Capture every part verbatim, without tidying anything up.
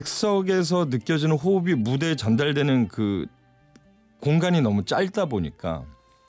객석에서 느껴지는 호흡이 무대에 전달되는 그 공간이 너무 짧다 보니까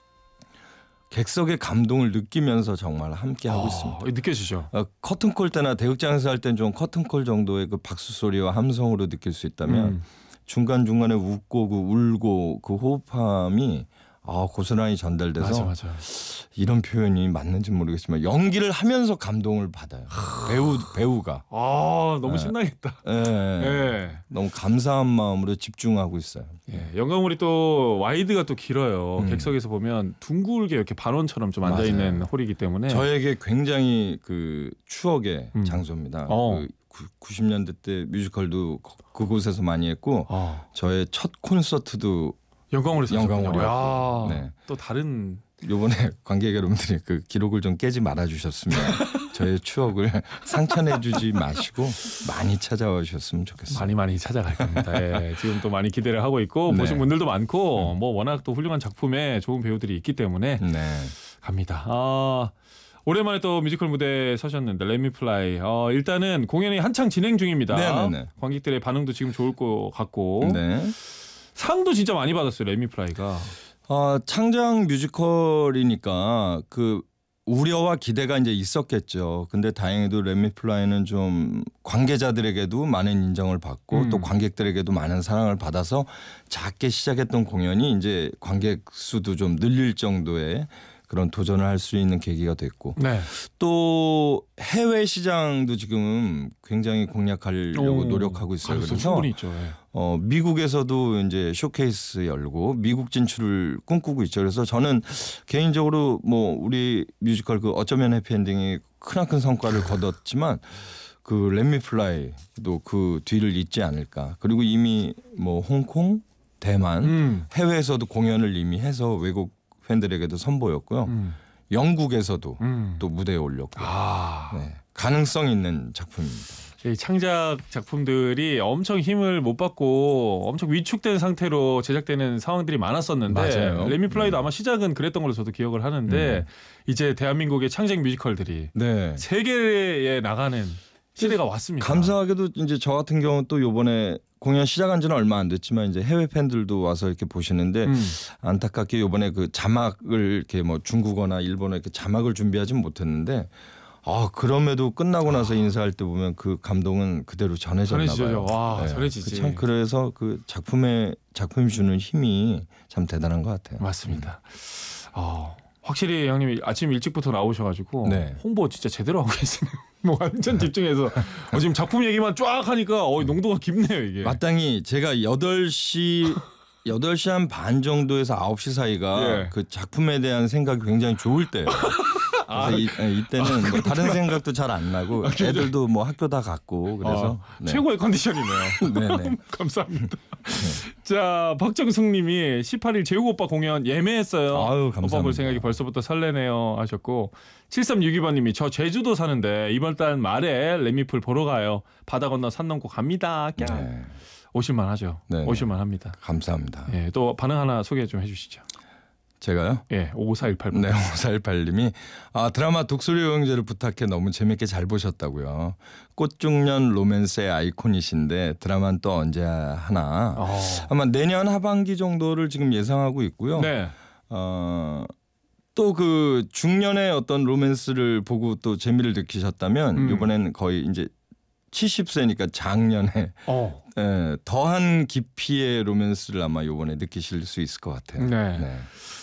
객석의 감동을 느끼면서 정말 함께 하고 어, 있습니다. 느껴지죠. 어, 커튼콜 때나 대극장에서 할 땐 좀 커튼콜 정도의 그 박수 소리와 함성으로 느낄 수 있다면 음. 중간 중간에 웃고 그 울고 그 호흡함이 아, 고스란히 전달돼서 맞아, 맞아. 이런 표현이 맞는지 모르겠지만 연기를 하면서 감동을 받아요. 배우 배우가 아, 너무 네. 신나겠다. 예, 예. 너무 감사한 마음으로 집중하고 있어요. 예, 영광물이 또 와이드가 또 길어요. 음. 객석에서 보면 둥글게 이렇게 반원처럼 좀 앉아 있는 맞아요. 홀이기 때문에 저에게 굉장히 그 추억의 음. 장소입니다. 어. 그 구십 년대 때 뮤지컬도 그- 그곳에서 많이 했고 어. 저의 첫 콘서트도 영광물에서 영광물이었고. 야, 네. 또 다른 요번에 관객 여러분들이 그 기록을 좀 깨지 말아 주셨으면 저의 추억을 상처내 주지 마시고 많이 찾아와 주셨으면 좋겠어요. 많이 많이 찾아갈 겁니다. 예, 지금 또 많이 기대를 하고 있고 네. 보신 분들도 많고 뭐 워낙 또 훌륭한 작품에 좋은 배우들이 있기 때문에 네. 갑니다. 아, 오랜만에 또 뮤지컬 무대에 서셨는데 Let Me Fly. 어, 일단은 공연이 한창 진행 중입니다. 네네네. 관객들의 반응도 지금 좋을 것 같고 네. 상도 진짜 많이 받았어요. Let Me Fly가. 어, 창작 뮤지컬이니까 그 우려와 기대가 이제 있었겠죠. 근데 다행히도 레미플라이는 좀 관계자들에게도 많은 인정을 받고 음. 또 관객들에게도 많은 사랑을 받아서 작게 시작했던 공연이 이제 관객 수도 좀 늘릴 정도의 그런 도전을 할 수 있는 계기가 됐고 네. 또 해외 시장도 지금 굉장히 공략하려고 오, 노력하고 있어요. 가능성 그래서 충분히 있죠. 예. 어, 미국에서도 이제 쇼케이스 열고 미국 진출을 꿈꾸고 있죠. 그래서 저는 개인적으로 뭐 우리 뮤지컬 그 어쩌면 해피엔딩이 크나큰 성과를 거뒀지만 그 렛미 플라이도 그 뒤를 잇지 않을까. 그리고 이미 뭐 홍콩, 대만, 음. 해외에서도 공연을 이미 해서 외국 팬들에게도 선보였고요. 음. 영국에서도 음. 또 무대에 올렸고 아. 네, 가능성 있는 작품입니다. 이 창작 작품들이 엄청 힘을 못 받고 엄청 위축된 상태로 제작되는 상황들이 많았었는데 맞아요. 레미플라이도 네. 아마 시작은 그랬던 걸로 저도 기억을 하는데 음. 이제 대한민국의 창작 뮤지컬들이 네. 세계에 나가는 시대가 왔습니다. 감사하게도 이제 저 같은 경우는 또 요번에 공연 시작한 지는 얼마 안 됐지만 이제 해외 팬들도 와서 이렇게 보시는데 음. 안타깝게 요번에 그 자막을 이렇게 뭐 중국어나 일본어 이렇게 자막을 준비하진 못했는데 아 그럼에도 끝나고 나서 인사할 때 보면 그 감동은 그대로 전해졌나 전해지죠. 봐요. 와, 전해지지. 그 참 그래서 그 작품에 작품이 주는 힘이 참 대단한 것 같아요. 맞습니다. 어, 확실히 형님이 아침 일찍부터 나오셔가지고 네. 홍보 진짜 제대로 하고 계시네요. 뭐 완전 집중해서 어, 지금 작품 얘기만 쫙 하니까 어, 농도가 깊네요 이게. 마땅히 제가 여덟 시 여덟 시 한 반 정도에서 아홉 시 사이가 예. 그 작품에 대한 생각이 굉장히 좋을 때예요. 아, 그래서 이, 이때는 뭐 다른 생각도 잘 안 나고 애들도 뭐 학교 다 갔고 그래서 어, 네. 최고의 컨디션이네요. 네네. 감사합니다. 자, 박정숙님이 십팔 일 재욱 오빠 공연 예매했어요. 아유, 오빠 볼 감사합니다. 생각이 벌써부터 설레네요 하셨고 칠삼육이 번님이 저 제주도 사는데 이번 달 말에 레미풀 보러 가요. 바다 건너 산 넘고 갑니다. 꺄. 네. 오실만 하죠. 네네. 오실만 합니다. 감사합니다. 예, 또 반응 하나 소개 좀 해주시죠. 제가요? 예, 오사일팔 번. 네, 오사일팔님이 아 드라마 독수리 여행제를 부탁해 너무 재밌게 잘 보셨다고요. 꽃중년 로맨스의 아이콘이신데 드라마는 또 언제 하나? 어. 아마 내년 하반기 정도를 지금 예상하고 있고요. 네. 어, 또 그 중년의 어떤 로맨스를 보고 또 재미를 느끼셨다면 음. 이번엔 거의 이제 칠십 세니까 장년에 어. 예, 더한 깊이의 로맨스를 아마 이번에 느끼실 수 있을 것 같아요. 네. 네.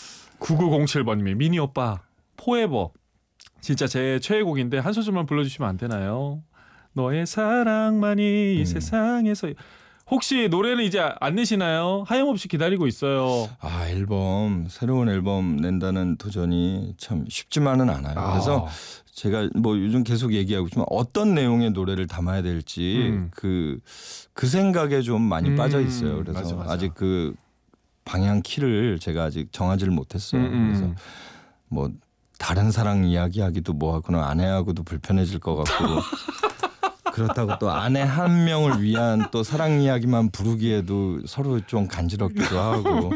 구구공칠 번님이 미니 오빠 포에버 진짜 제 최애곡인데 한 소절만 불러주시면 안 되나요? 너의 사랑만이 이 음. 세상에서 혹시 노래는 이제 안 내시나요? 하염없이 기다리고 있어요. 아 앨범 새로운 앨범 낸다는 도전이 참 쉽지만은 않아요. 그래서 아. 제가 뭐 요즘 계속 얘기하고 있지만 어떤 내용의 노래를 담아야 될지 음. 그, 그 생각에 좀 많이 음. 빠져 있어요. 그래서 맞아, 맞아. 아직 그 방향 키를 제가 아직 정하지를 못했어요. 음, 음. 그래서 뭐 다른 사랑 이야기하기도 뭐하거나 아내하고도 불편해질 것 같고 그렇다고 또 아내 한 명을 위한 또 사랑 이야기만 부르기에도 서로 좀 간지럽기도 하고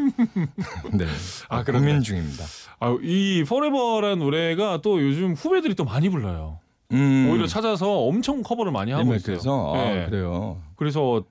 네 아, 고민 그렇네. 중입니다. 아, 이 Forever라는 노래가 또 요즘 후배들이 또 많이 불러요. 음. 오히려 찾아서 엄청 커버를 많이 하고 있어요. 그래서 아, 네. 그래요. 그래서